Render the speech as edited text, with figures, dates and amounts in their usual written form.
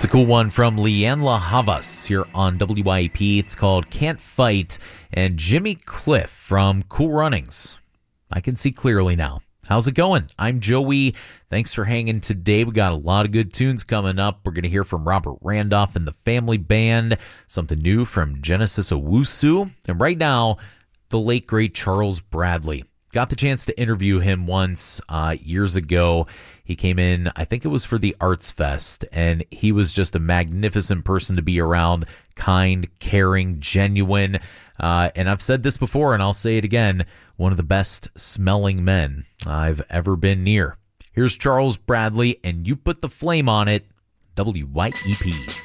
A cool one from Leanne La Havas here on WIP. It's called Can't Fight, and Jimmy Cliff from Cool Runnings. I can see clearly now. How's it going? I'm Joey. Thanks for hanging today. We got a lot of good tunes coming up. We're going to hear from Robert Randolph and the Family Band, something new from Genesis Owusu, and right now, the late, great Charles Bradley. Got the chance to interview him once years ago. He came in, I think it was for the Arts Fest, and he was just a magnificent person to be around, kind, caring, genuine. And I've said this before, and I'll say it again, one of the best smelling men I've ever been near. Here's Charles Bradley, and You Put the Flame on It, WYEP.